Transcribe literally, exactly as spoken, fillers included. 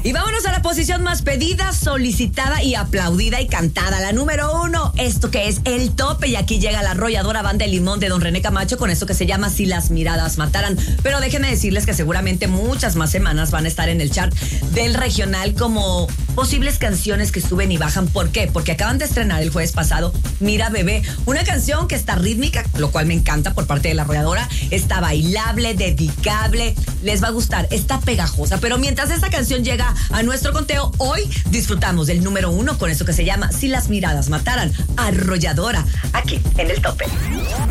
Y vámonos a la posición más pedida, solicitada y aplaudida y cantada. La número uno, esto que es El Tope. Y aquí llega la arrolladora Banda de Limón de don René Camacho con esto que se llama Si las miradas mataran. Pero déjenme decirles que seguramente muchas más semanas van a estar en el chart del regional como posibles canciones que suben y bajan. ¿Por qué? Porque acaban de estrenar el jueves pasado Mira Bebé, una canción que está rítmica, lo cual me encanta por parte de la arrolladora. Está bailable, dedicable, les va a gustar, está pegajosa. Pero mientras esta canción llega a nuestro conteo, hoy disfrutamos del número uno con esto que se llama Si las miradas mataran, arrolladora, aquí en El Tope.